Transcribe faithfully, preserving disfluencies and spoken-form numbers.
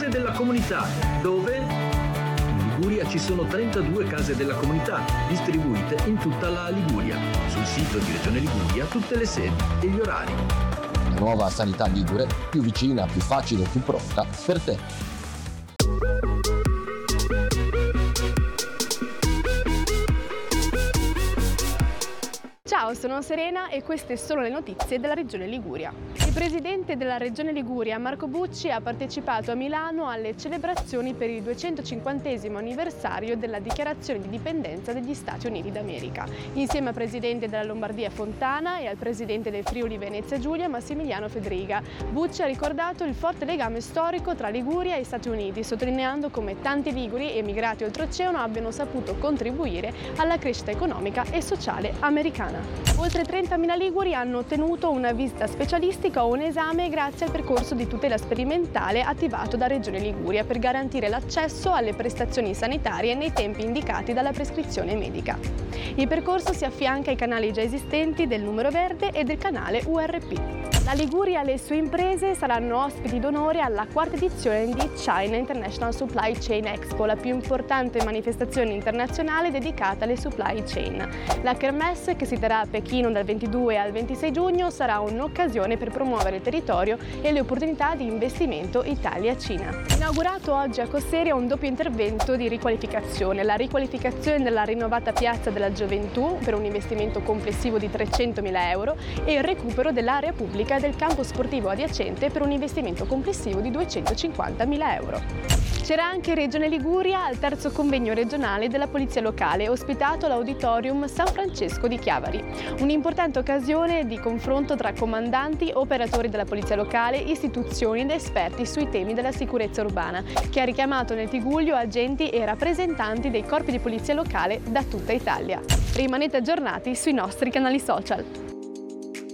della comunità, dove in Liguria ci sono trentadue case della comunità, distribuite in tutta la Liguria. Sul sito di Regione Liguria tutte le sedi e gli orari. La nuova sanità ligure, più vicina, più facile, più pronta per te. Ciao, sono Serena e queste sono le notizie della Regione Liguria. Il presidente della Regione Liguria, Marco Bucci, ha partecipato a Milano alle celebrazioni per il duecentocinquantesimo anniversario della dichiarazione di dipendenza degli Stati Uniti d'America, insieme al presidente della Lombardia Fontana e al presidente del Friuli Venezia Giulia Massimiliano Fedriga. Bucci ha ricordato il forte legame storico tra Liguria e Stati Uniti, sottolineando come tanti liguri emigrati oltreoceano abbiano saputo contribuire alla crescita economica e sociale americana. Oltre trentamila liguri hanno ottenuto una visita specialistica o un esame grazie al percorso di tutela sperimentale attivato da Regione Liguria per garantire l'accesso alle prestazioni sanitarie nei tempi indicati dalla prescrizione medica. Il percorso si affianca ai canali già esistenti del numero verde e del canale U R P. La Liguria e le sue imprese saranno ospiti d'onore alla quarta edizione di China International Supply Chain Expo, la più importante manifestazione internazionale dedicata alle supply chain. La Kermesse, che si terrà a Pechino dal ventidue al ventisei giugno, sarà un'occasione per promuovere il territorio e le opportunità di investimento Italia-Cina. Inaugurato oggi a Cosseria un doppio intervento di riqualificazione, la riqualificazione della rinnovata Piazza della Gioventù per un investimento complessivo di trecentomila euro e il recupero dell'area pubblica del campo sportivo adiacente per un investimento complessivo di duecentocinquantamila euro. C'era anche Regione Liguria al terzo convegno regionale della Polizia Locale, ospitato all'Auditorium San Francesco di Chiavari. Un'importante occasione di confronto tra comandanti, operatori della Polizia Locale, istituzioni ed esperti sui temi della sicurezza urbana, che ha richiamato nel Tigullio agenti e rappresentanti dei corpi di polizia locale da tutta Italia. Rimanete aggiornati sui nostri canali social.